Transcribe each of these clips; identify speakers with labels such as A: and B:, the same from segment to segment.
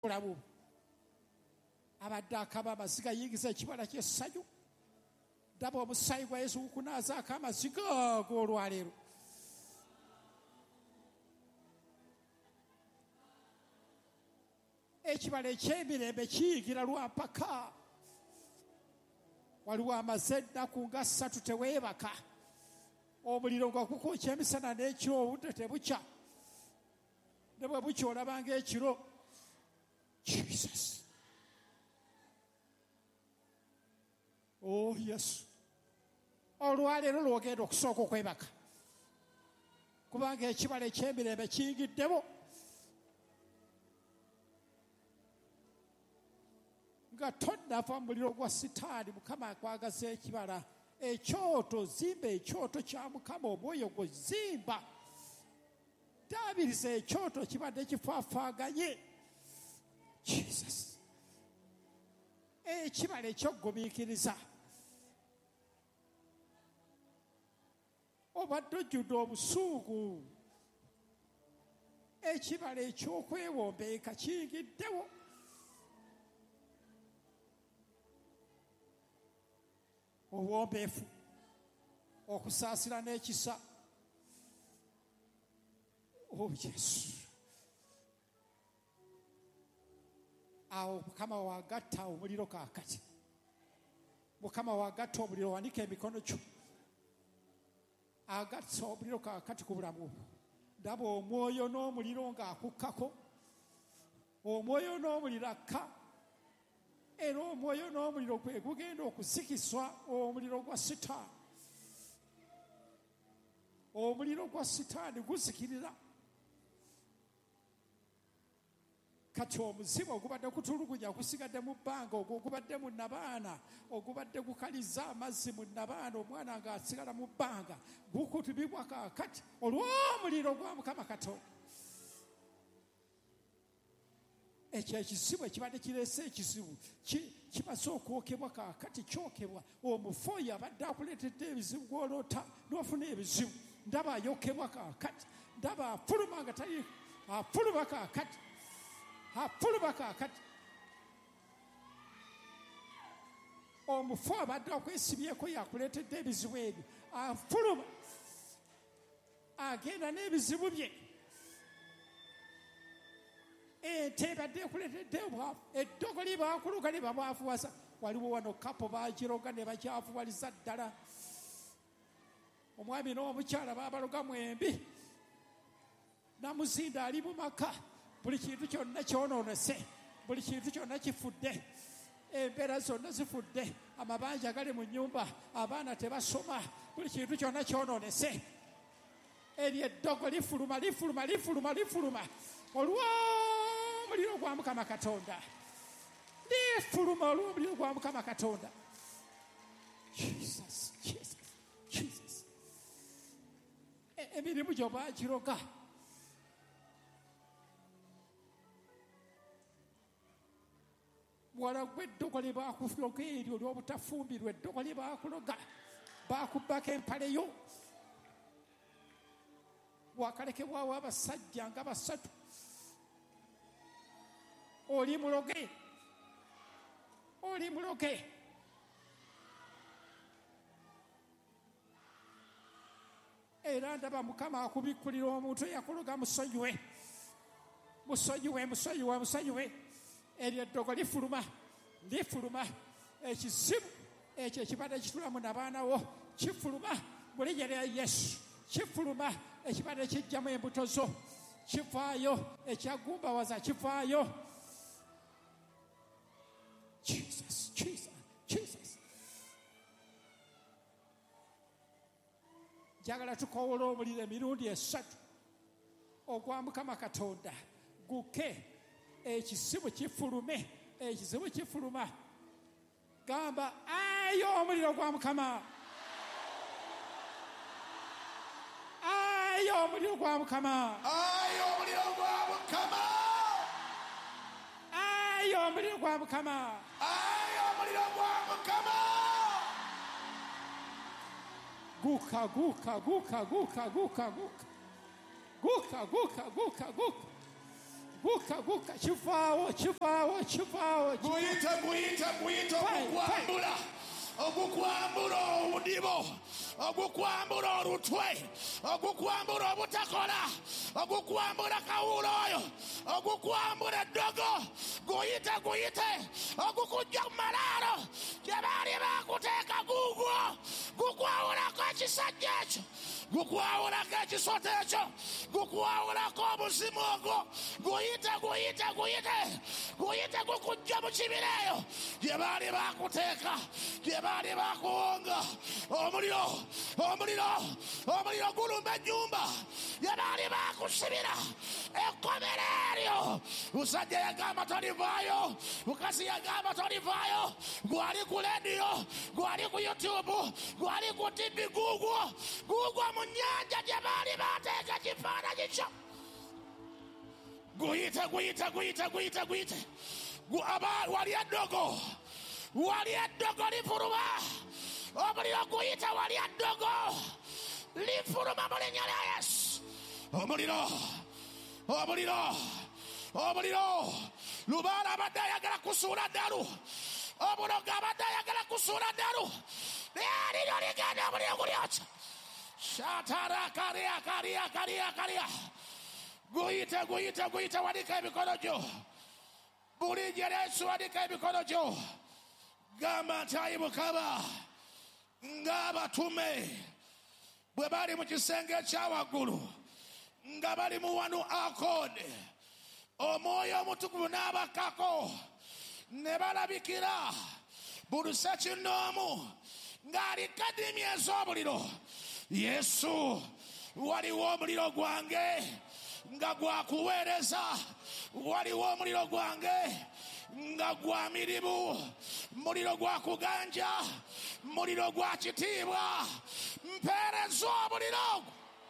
A: bulabu abadde akaba amaziga yingiza ekibala ky'essanyu ddaba omusaayi gwa Yesu gukunaazaako amaziga ag'olwaleero. Ekibala eky'emirembe kiyingira lwampaka. Waliwo amaze ennaku nga 3 teweebaka, omuliro nga gukwokya emisana n'ekiro, obudde tebukya, ne bwe bukya olaba ng'ekiro. Jesus. Oh Yesu, olwaleero lwogenda okusooka okwebaka, kubanga ekibala eky'emirembe kiyingiddemo. Nga tonnava mu muliro gwa sitaani, Mukama akwagaza ekibala ekyoto. Zimba ekyoto kya Mukama, omwoyo gwo zimba. Daabiriza ekyoto kibadde kifaafaaganye. Jesus. Ekibala eky'ogumiikiriza. Obadde ojjudde obusuugu. Ekibala eky'okwewombeeka kiyingiddewo. Obuwombeefu, okusaasira n'ekisa. Oh Yesu. Awo Mukama wagatta omuliro kaakati. Mukama wagatta omuliro, wanika emikono gyo. Agatta omuliro kaakati ku bulamu. Ndaba omwoyo n'omuliro ng'akukkako. Omwoyo n'omuliro akka. Era omwoyo n'omuliro gwe gugenda okuzikiswa omuliro gwa sitaani. Omuliro gwa sitaani guzikirira. Kati omuzimu ogubadde kutulugunya gusigadde mu bbanga, ogwo ogubadde mu nnabaana, ogubadde gukaliza amazzi mu nnabaana, omwana ng'asigala mu bbanga, gukutibibwa kaakati olw'omuliro gwa Mukama Katonda. Ekyo ekizibu ekibadde kireese ekizibu kimaze okwokebwa kaakati, kyokebwa. Omufu oyo abadde akuleetedde ebizibu gw'oloota n'ofuna ebizibu, ndaba ayokebwa kaakati. Ndaba afuluma nga tali afuluma kaakati. Afuluma kaakati. Omufu abadde okwesibyeko yakuleetedde ebizibu ebyo, afuluma agenda n'ebizibu bye. Ente badde ekuleetedde obwavu, eddogo libakuluga ne babwavuwaza. Waliwo wano kapo bagiroga ne bakyavuwaliza ddala. Omwami n'omukyala babaloga mwembi. Namuzinda ali mu maka, buli kintu kyonna kyonoonese, buli kintu kyonna kifudde, embeera zonna zifudde, amabanja gali mu nnyumba, abaana tebasoma, buli kintu kyonna kyonoonese. Eryo eddogo lifuluma lifuluma lifuluma lifuluma olw'omuliro gwa Mukama Katonda. Lifuluma olw'omuliro gwa Mukama Katonda. Jesus, Jesus, Jesus. Emirimu gyo bagiroga. Muwala gw'eddogo lye baakuloga eryo olw'obutafumbirwa, eddogo lye baakuloga, baakubbako empale yo. Wakalekebwawo abasajja nga 3. Oli muloge, oli muloge. Era ndaba Mukama akubikkulira omuntu eyakuloga musonyiwe, musonyiwe, musonyiwe, musonyiwe. Eryo eddogo lifuluma, lifuluma. Ekizibu ekyo ekibadde kitulamu n'abaanawo kifuluma mu linnya lya Yesu. Kifuluma ekibadde kijjamu embuto zo, kivaayo. Ekyagumbawaza kivaayo. Jesus, Jesus, Jesus. Njagala tukowole omuliro emirundi 3 ogwa Mukama Katonda guke. Ekizibu kifulume, ekizibu kifuluma. Gamba ayo omuliro gwa Mukama. Ayo omuliro gwa Mukama.
B: Ayo omuliro gwa Mukama.
A: Ayo omuliro gwa Mukama.
B: Ayo omuliro gwa Mukama.
A: Guka, guka, guka, guka, guka, guka. Guka, guka, guka, guka. guka kivaawo
B: guyite ogukwambula obudibo, ogukwambula olutwe, ogukwambula obutakola, ogukwambula kawulo oyo, ogukwambula eddogo, guyite ogukujja ku malaalo gye baali bakuteeka guugwo, gukwawulako ekisajja ekyo, gukwawulako ekisota ekyo, gukwawulako obuzimu ogwo, guyite gukujja mu kibira eyo gye baali bakuteeka, gye baali bakuwonga. Omuliro gulumba ennyumba gye baali bakusibira, ekkomera eryo. Musajja yagamba tolivaayo, mukazi yagamba tolivaayo, gwali ku lediyo, gwali ku YouTube, gwali ku TV, guugwo mu nnyanja gye baali bateeka kifaananyi kyo. Guyite. Wali eddogo lifuluma, omuliro guyite, wali eddogo lifuluma mu linnya lya Yesu. Omuliro Lubaala abadde ayagala kusuula ddalu, obulogo abadde ayagala kusuula ddalu, naye lino ligenda omuliro gulyokya. Kaliya. Guyite, wadika emikono gyo. Bulijjo Yesu, wadika emikono gyo. Gamba nti Ayi Mukama, ng'abatume bwe bali mu kisenge ekya waggulu, nga bali mu wanu akode, Omwoyo Omutukuvu n'abakkako, ne balabikira buli ssekinnoomu ng'ali kadimi ez'omuliro. Yesu, waliwo omuliro gwange nga gwakuweereza, waliwo omuliro gwange nga gwa mirimu, muliro gwa kuganja, muliro gwa kitiibwa, mpeereza omuliro.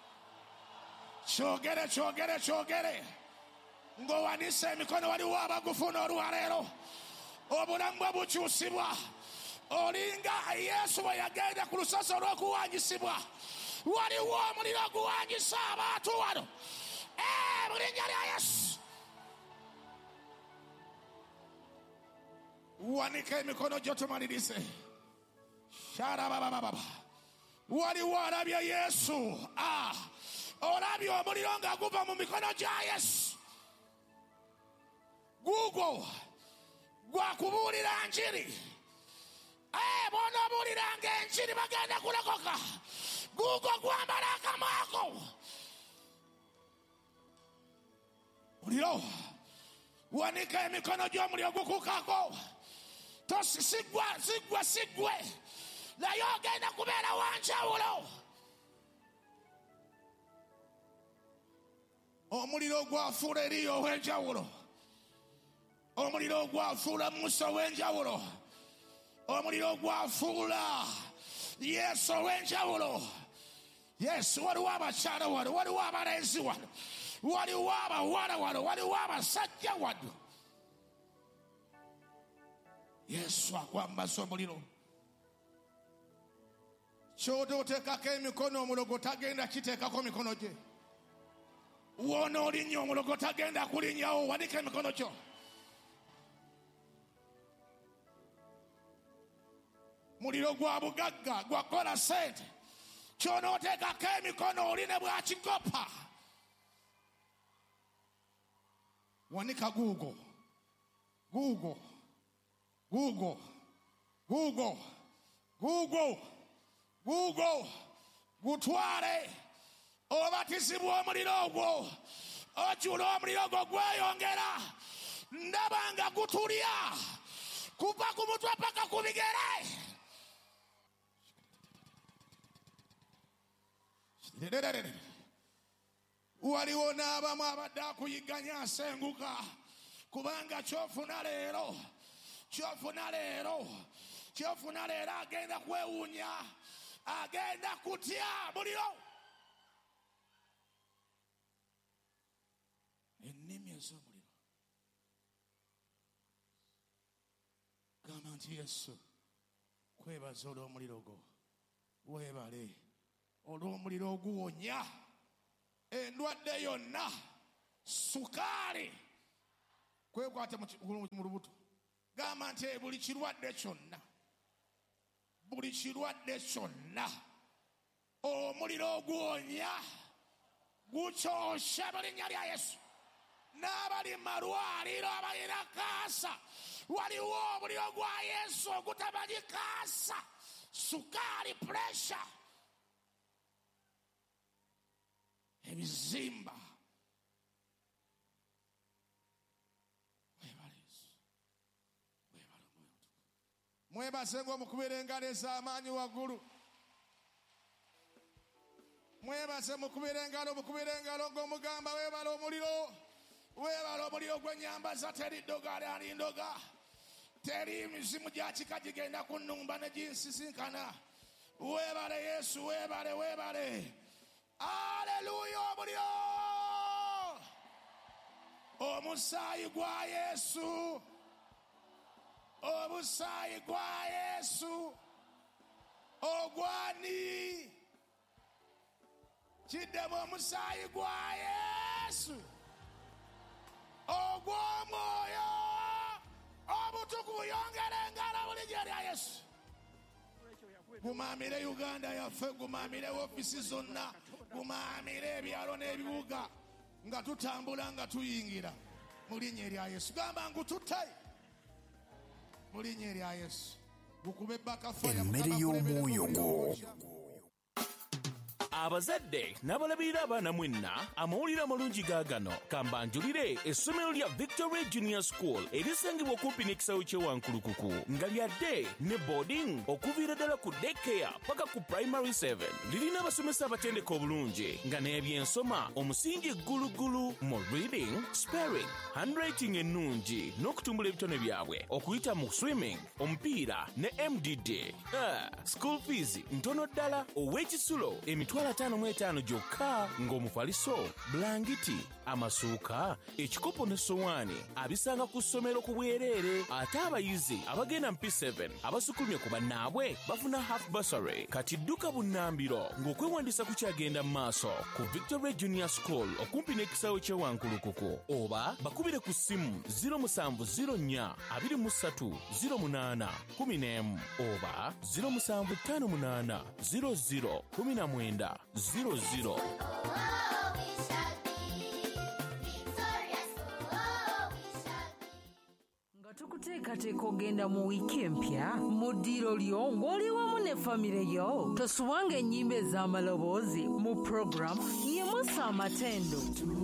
B: Kyogere ng'owanise emikono. Waliwo abagufuna olwaleero, obulamu bwe bukyusibwa, olinga Yesu bwe yagenda ku lusozi olw'okuwanyisibwa. Waliwo omuliro guwanyisa abantu wano, mu linnya lya Yesu. Wanika emikono gyo tumalirize. Sharabababa. Waliwo alabye Yesu. Olabye omuliro nga guva mu mikono gya Yesu. Guugwo gwakubuulira njiri. Bw'onoobuuliranga enjiri bagenda kulokoka. Guugwo gwambala akamwa ko. Muliro, wanika emikono gy'omuliro gukukako. Sigwe, naye ogenda kubeera wanjawulo. Omuliro gwafuula Eriya ow'enjawulo, omuliro gwafuula Musa ow'enjawulo, omuliro gwafuula Yesu ow'enjawulo. Yesu, waliwo abakyala wano, waliwo abalenzi wano, waliwo abawala wano, waliwo abasajja wano. Yesu akwambasa omuliro. Ky'oteekako emikono, omulogo tagenda kiteekako mikono gye. W'onoolinnya omulogo tagenda kulinnyawo. Wanika emikono gyo. Muliro gwa bugagga, gwa kola sente. Ky'onooteekako emikono oli ne bw'akikopa. Wanika guugwo. Gutwale obatizibwa omuliro ogwo, ojjula omuliro gwo gweyongera. Ndaba nga gutulya kuva ku mutwe paka ku bigere. Waliwo n'abamu abadde akuyigganya asenguka, kubanga ky'ofuna leero agenda kwewuunya, agenda kutya muliro. Ennimi ez'omuliro. Gamba nti Yesu, kwebaza olw'omuliro gwo, weebale olw'omuliro oguwonya endwadde yonna, sukaali, Kwekwate mu lubuto. Gamba nti buli kirwadde kyonna. Omuliro ogwonya gukyosha mu linnya lya Yesu. N'abali malwaliro abalina kaasa waliwo omuliro gwa Yesu ogutamanyi kaasa, sukaali, puresha, ebizimba. Mwebase ng'omukubira engalo ez'amaanyi waggulu. Mwebase mukubira engalo ng'omugamba weebala omuliro gwenyambaza, teri ddoga alindoga, teri mizimu gya kika gigenda kunnumba ne ginsisinkana. Weebale Yesu, weebale. Aleluya, omuliro. Omusaayi gwa Yesu. Omusaayi gwa Yesu ogwani kiddemu, omusaayi gwa Yesu ogw'omwoyo obutukuvu. Yongera engalo buli gye lya Yesu. Gumaamire Uganda yaffe, gumaamire woofiisi zonna, gumaamire ebyalo n'ebibuga, nga tutambula nga tuyingira mu linnya erya Yesu. Gamba ngututte mu linnya erya Yesu. Bukube bakafaya
C: emmere y'omwoyo gwo.
D: Abazadde n'abalabirira abaana mwenna amawulire amalungi gaagano kambanjulire essomero lya Victoria Junior School erisangibwa okumpi n'ekisawo ky'ewankulukuku nga lyadde ne boarding okuviira ddala ku daycare paka ku primary 7. Lirina abasomesa abatendeka obulungi nga n'ebyensoma omusingi ggulugulu mu reading, spelling, handwriting ennungi n'okutumbula ebitone byabwe okuyita mu swimming, omupiira ne MDD. School fees ntono ddala, ow'ekisulo emitwalo 55 gyokka, ng'omufaliso, blangiti, amasuuka, ekikopo n'essowaani abisanga ku ssomero ku bwereere. Ate abayizi abagenda mu P7 abasukulumye ku bannaabwe bafuna half bursary. Kati dduka bunnambiro ng'okwewandiisa kukyagenda mu maaso ku Victoria Junior School okumpi n'ekisawo ky'ewankulukuku, oba bakubire ku ssimu 0704 23 08 11 oba 0758 00 19 00.
E: Nga tukuteekateeka ogenda mu wiiki empya mu ddiiro lyo ng'oli wamu ne famire yo, tosubanga ennyimba ez'amaloboozi mu puroguramu ye Musa Amatendo.